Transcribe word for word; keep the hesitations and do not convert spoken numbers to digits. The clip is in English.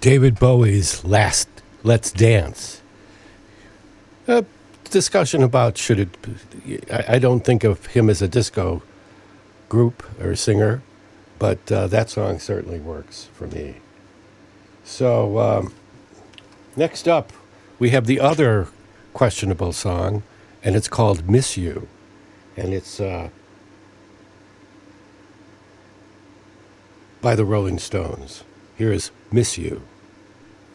David Bowie's last Let's Dance. A discussion about should it... I, I don't think of him as a disco group or singer, but uh, that song certainly works for me. So, um, next up, we have the other questionable song, and it's called Miss You. And it's uh, by the Rolling Stones. Here is Miss You.